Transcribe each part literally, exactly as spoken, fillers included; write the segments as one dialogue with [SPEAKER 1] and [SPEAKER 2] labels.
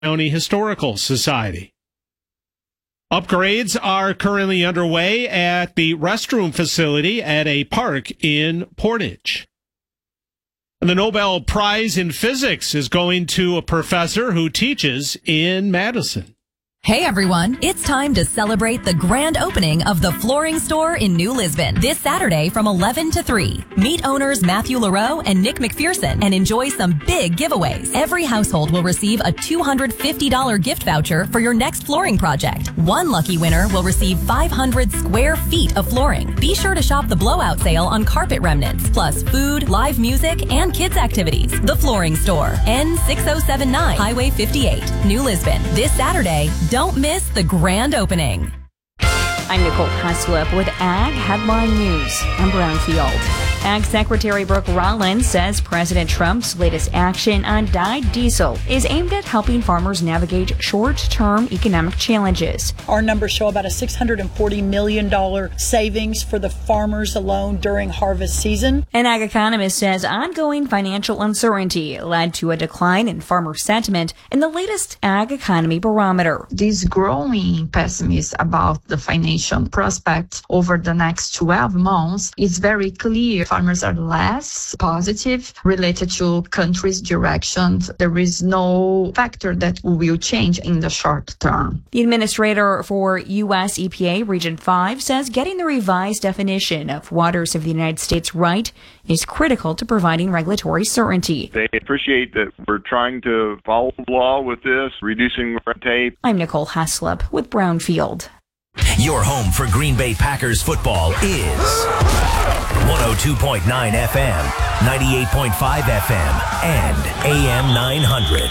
[SPEAKER 1] County Historical Society. Upgrades are currently underway at the restroom facility at a park in Portage. And the Nobel Prize in Physics is going to a professor who teaches in Madison.
[SPEAKER 2] Hey everyone, it's time to celebrate the grand opening of the Flooring Store in New Lisbon this Saturday from eleven to three. Meet owners Matthew LaRoe and Nick McPherson and enjoy some big giveaways. Every household will receive a two hundred fifty dollars gift voucher for your next flooring project. One lucky winner will receive five hundred square feet of flooring. Be sure to shop the blowout sale on carpet remnants, plus food, live music, and kids activities. The Flooring Store, N six oh seven nine, Highway fifty-eight, New Lisbon, this Saturday. Don't miss the grand opening.
[SPEAKER 3] I'm Nicole Heslip with Ag Headline News. I'm Brownfield. Ag Secretary Brooke Rollins says President Trump's latest action on dyed diesel is aimed at helping farmers navigate short-term economic challenges.
[SPEAKER 4] Our numbers show about a six hundred forty million dollars savings for the farmers alone during harvest season.
[SPEAKER 3] An ag economist says ongoing financial uncertainty led to a decline in farmer sentiment in the latest Ag Economy Barometer.
[SPEAKER 5] This growing pessimism about the financial prospects over the next twelve months is very clear. Farmers are less positive related to country's directions. There is no factor that will change in the short term.
[SPEAKER 3] The administrator for U S E P A Region five says getting the revised definition of waters of the United States right is critical to providing regulatory certainty.
[SPEAKER 6] They appreciate that we're trying to follow the law with this, reducing red tape.
[SPEAKER 3] I'm Nicole Heslip with Brownfield.
[SPEAKER 7] Your home for Green Bay Packers football is one oh two point nine F M, ninety-eight point five F M, and A M nine hundred.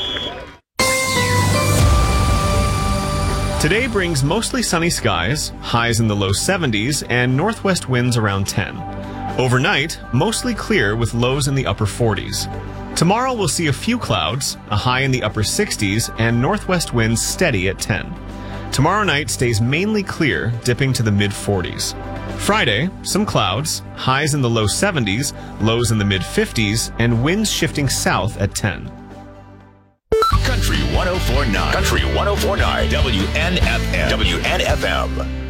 [SPEAKER 8] Today brings mostly sunny skies, highs in the low seventies, and northwest winds around ten. Overnight, mostly clear with lows in the upper forties. Tomorrow we'll see a few clouds, a high in the upper sixties, and northwest winds steady at ten. Tomorrow night stays mainly clear, dipping to the mid forties. Friday, some clouds, highs in the low seventies, lows in the mid fifties, and winds shifting south at ten.
[SPEAKER 7] Country one oh four point nine. Country one oh four point nine. W N F M. W N F M.